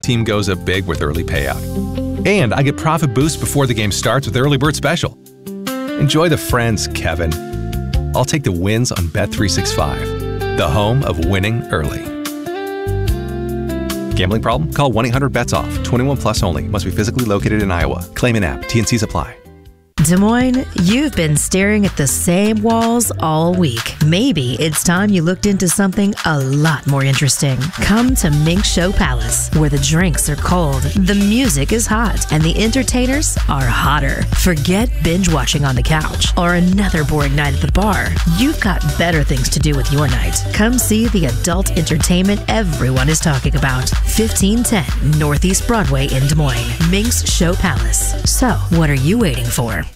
Team goes up big with early payout. And I get profit boost before the game starts with Early Bird Special. Enjoy the friends, Kevin. I'll take the wins on Bet365, the home of winning early. Gambling problem? Call 1-800-BETS-OFF. 21 plus only. Must be physically located in Iowa. Claim in app. T&Cs apply. Des Moines, you've been staring at the same walls all week. Maybe it's time you looked into something a lot more interesting. Come to Mink Show Palace, where the drinks are cold, the music is hot, and the entertainers are hotter. Forget binge watching on the couch or another boring night at the bar. You've got better things to do with your night. Come see the adult entertainment everyone is talking about. 1510 Northeast Broadway in Des Moines. Mink's Show Palace. So, what are you waiting for?